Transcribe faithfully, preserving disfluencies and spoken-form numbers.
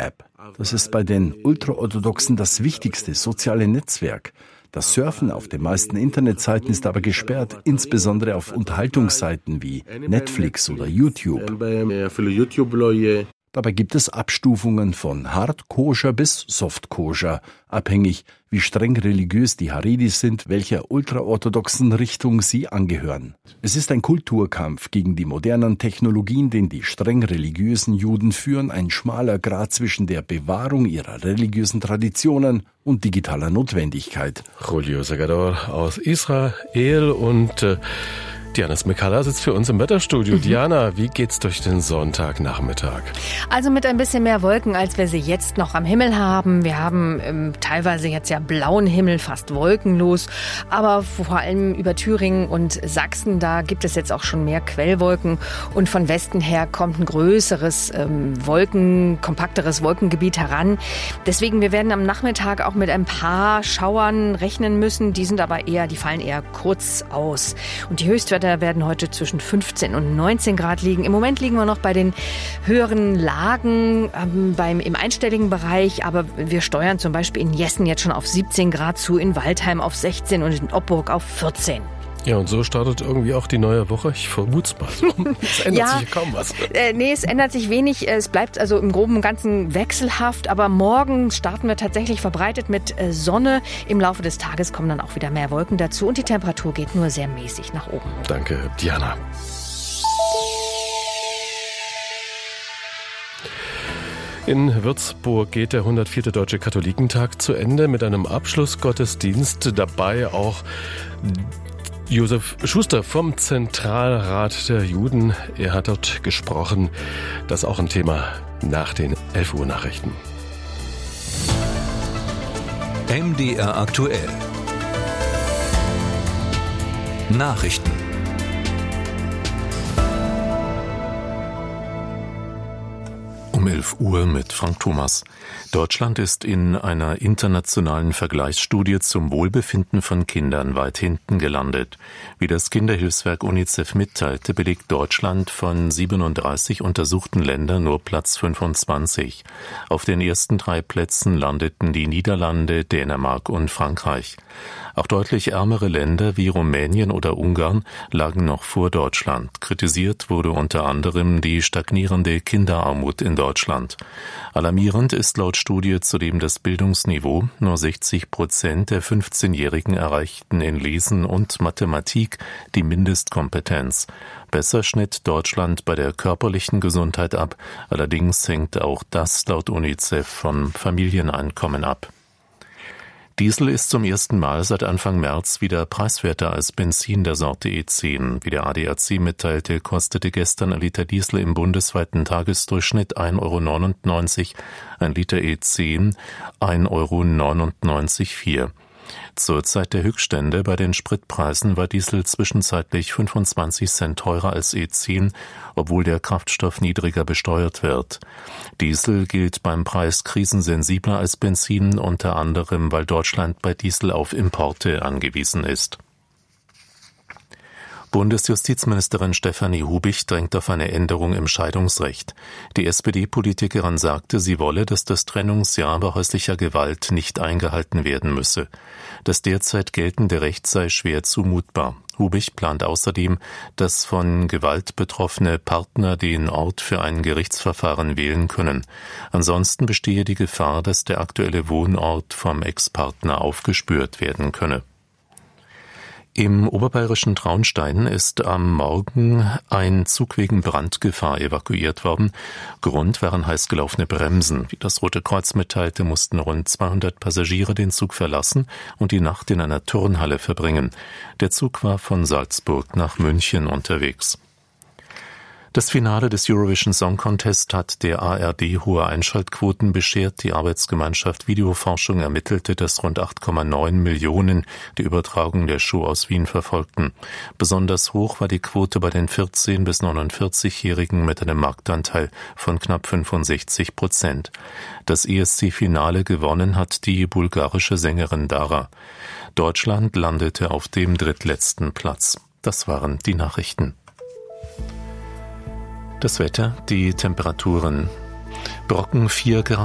WhatsApp. Das ist bei den Ultraorthodoxen das wichtigste soziale Netzwerk. Das Surfen auf den meisten Internetseiten ist aber gesperrt, insbesondere auf Unterhaltungsseiten wie Netflix oder YouTube. Dabei gibt es Abstufungen von Hard Koscher bis Soft Koscher, abhängig wie streng religiös die Haredis sind, welcher ultraorthodoxen Richtung sie angehören. Es ist ein Kulturkampf gegen die modernen Technologien, den die streng religiösen Juden führen, ein schmaler Grat zwischen der Bewahrung ihrer religiösen Traditionen und digitaler Notwendigkeit. Julio Segador aus Israel und äh, Diana Smekala sitzt für uns im Wetterstudio. Mhm. Diana, wie geht's durch den Sonntagnachmittag? Also mit ein bisschen mehr Wolken, als wir sie jetzt noch am Himmel haben. Wir haben ähm, teilweise jetzt ja blauen Himmel, fast wolkenlos. Aber vor allem über Thüringen und Sachsen, da gibt es jetzt auch schon mehr Quellwolken. Und von Westen her kommt ein größeres ähm, Wolken, kompakteres Wolkengebiet heran. Deswegen, wir werden am Nachmittag auch mit ein paar Schauern rechnen müssen. Die sind aber eher, die fallen eher kurz aus. Und die Höchstwerte werden heute zwischen fünfzehn und neunzehn Grad liegen. Im Moment liegen wir noch bei den höheren Lagen ähm, beim, im einstelligen Bereich, aber wir steuern zum Beispiel in Jessen jetzt schon auf siebzehn Grad zu, in Waldheim auf sechzehn und in Opburg auf vierzehn. Ja, und so startet irgendwie auch die neue Woche. Ich vermute es mal so. Es ändert ja, sich kaum was. Äh, nee, es ändert sich wenig. Es bleibt also im Groben und Ganzen wechselhaft. Aber morgen starten wir tatsächlich verbreitet mit äh, Sonne. Im Laufe des Tages kommen dann auch wieder mehr Wolken dazu. Und die Temperatur geht nur sehr mäßig nach oben. Danke, Diana. In Würzburg geht der hundertvierte Deutsche Katholikentag zu Ende mit einem Abschlussgottesdienst. Dabei auch Josef Schuster vom Zentralrat der Juden. Er hat dort gesprochen. Das ist auch ein Thema nach den elf Uhr Nachrichten. M D R aktuell. Nachrichten. Um elf Uhr mit Frank Thomas. Deutschland ist in einer internationalen Vergleichsstudie zum Wohlbefinden von Kindern weit hinten gelandet. Wie das Kinderhilfswerk UNICEF mitteilte, belegt Deutschland von siebenunddreißig untersuchten Ländern nur Platz fünfundzwanzig. Auf den ersten drei Plätzen landeten die Niederlande, Dänemark und Frankreich. Auch deutlich ärmere Länder wie Rumänien oder Ungarn lagen noch vor Deutschland. Kritisiert wurde unter anderem die stagnierende Kinderarmut in Deutschland. Alarmierend ist laut Studie zudem das Bildungsniveau. Nur sechzig Prozent der fünfzehnjährigen erreichten in Lesen und Mathematik die Mindestkompetenz. Besser schnitt Deutschland bei der körperlichen Gesundheit ab. Allerdings hängt auch das laut UNICEF vom Familieneinkommen ab. Diesel ist zum ersten Mal seit Anfang März wieder preiswerter als Benzin der Sorte E zehn. Wie der A D A C mitteilte, kostete gestern ein Liter Diesel im bundesweiten Tagesdurchschnitt ein Euro neunundneunzig, ein Liter E zehn ein Euro neunundneunzig Komma vier. Zur Zeit der Höchststände bei den Spritpreisen war Diesel zwischenzeitlich fünfundzwanzig Cent teurer als E zehn, obwohl der Kraftstoff niedriger besteuert wird. Diesel gilt beim Preis krisensensibler als Benzin, unter anderem, weil Deutschland bei Diesel auf Importe angewiesen ist. Bundesjustizministerin Stefanie Hubich drängt auf eine Änderung im Scheidungsrecht. Die S P D-Politikerin sagte, sie wolle, dass das Trennungsjahr bei häuslicher Gewalt nicht eingehalten werden müsse. Das derzeit geltende Recht sei schwer zumutbar. Hubich plant außerdem, dass von Gewalt betroffene Partner den Ort für ein Gerichtsverfahren wählen können. Ansonsten bestehe die Gefahr, dass der aktuelle Wohnort vom Ex-Partner aufgespürt werden könne. Im oberbayerischen Traunstein ist am Morgen ein Zug wegen Brandgefahr evakuiert worden. Grund waren heiß gelaufene Bremsen. Wie das Rote Kreuz mitteilte, mussten rund zweihundert Passagiere den Zug verlassen und die Nacht in einer Turnhalle verbringen. Der Zug war von Salzburg nach München unterwegs. Das Finale des Eurovision Song Contest hat der A R D hohe Einschaltquoten beschert. Die Arbeitsgemeinschaft Videoforschung ermittelte, dass rund acht Komma neun Millionen die Übertragung der Show aus Wien verfolgten. Besonders hoch war die Quote bei den vierzehn- bis neunundvierzig-Jährigen mit einem Marktanteil von knapp fünfundsechzig Prozent. Das E S C-Finale gewonnen hat die bulgarische Sängerin Dara. Deutschland landete auf dem drittletzten Platz. Das waren die Nachrichten. Das Wetter, die Temperaturen. Brocken vier Grad.